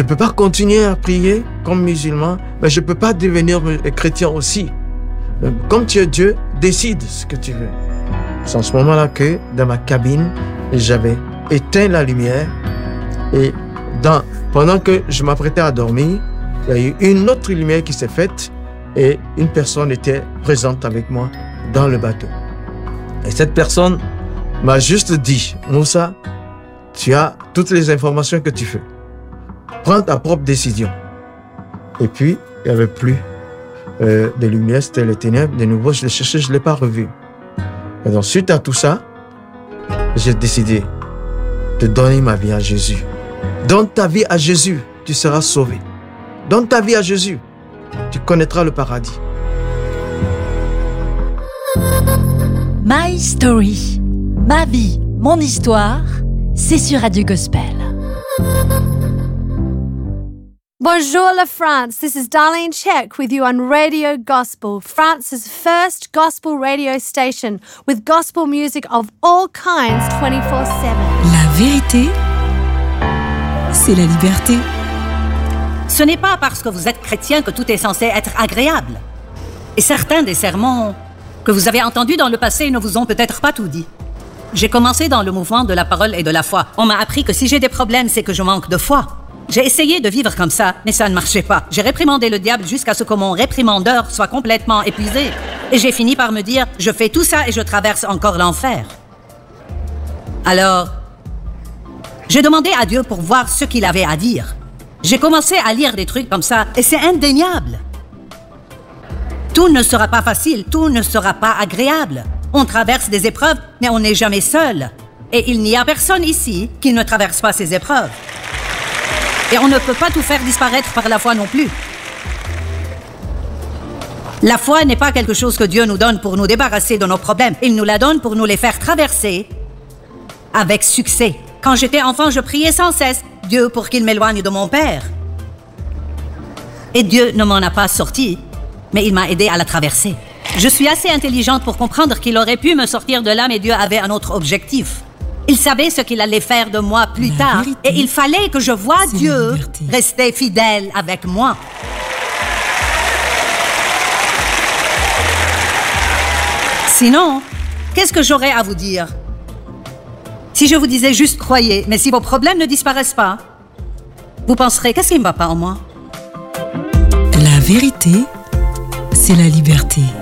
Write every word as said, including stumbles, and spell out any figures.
peux pas continuer à prier comme musulman, mais je peux pas devenir chrétien aussi. Comme tu es Dieu, décide ce que tu veux. C'est en ce moment-là que, dans ma cabine, j'avais éteint la lumière et dans, pendant que je m'apprêtais à dormir, il y a eu une autre lumière qui s'est faite et une personne était présente avec moi dans le bateau. Et cette personne m'a juste dit, Moussa, tu as toutes les informations que tu veux. Prends ta propre décision. Et puis, il n'y avait plus euh, de lumière, c'était les ténèbres. De nouveau, je l'ai cherché, je ne l'ai pas revu. Et donc, suite à tout ça, j'ai décidé de donner ma vie à Jésus. Donne ta vie à Jésus, tu seras sauvé. Donne ta vie à Jésus, tu connaîtras le paradis. My Story, ma vie, mon histoire, c'est sur Radio Gospel. Bonjour la France, this is Darlene Check with you on Radio Gospel, France's first gospel radio station with gospel music of all kinds twenty-four seven. La vérité, c'est la liberté. Ce n'est pas parce que vous êtes chrétien que tout est censé être agréable. Et certains des sermons que vous avez entendus dans le passé ne vous ont peut-être pas tout dit. J'ai commencé dans le mouvement de la parole et de la foi. On m'a appris que si j'ai des problèmes, c'est que je manque de foi. J'ai essayé de vivre comme ça, mais ça ne marchait pas. J'ai réprimandé le diable jusqu'à ce que mon réprimandeur soit complètement épuisé. Et j'ai fini par me dire, je fais tout ça et je traverse encore l'enfer. Alors, j'ai demandé à Dieu pour voir ce qu'il avait à dire. J'ai commencé à lire des trucs comme ça, et c'est indéniable. Tout ne sera pas facile, tout ne sera pas agréable. On traverse des épreuves, mais on n'est jamais seul. Et il n'y a personne ici qui ne traverse pas ces épreuves. Et on ne peut pas tout faire disparaître par la foi non plus. La foi n'est pas quelque chose que Dieu nous donne pour nous débarrasser de nos problèmes. Il nous la donne pour nous les faire traverser avec succès. Quand j'étais enfant, je priais sans cesse Dieu pour qu'il m'éloigne de mon père. Et Dieu ne m'en a pas sorti, mais il m'a aidé à la traverser. Je suis assez intelligente pour comprendre qu'il aurait pu me sortir de là, mais Dieu avait un autre objectif. Il savait ce qu'il allait faire de moi plus la tard. vérité, Et il fallait que je voie Dieu rester fidèle avec moi. Sinon, qu'est-ce que j'aurais à vous dire? Si je vous disais juste croyez, mais si vos problèmes ne disparaissent pas, vous penserez, qu'est-ce qui ne va pas en moi? La vérité, c'est la liberté.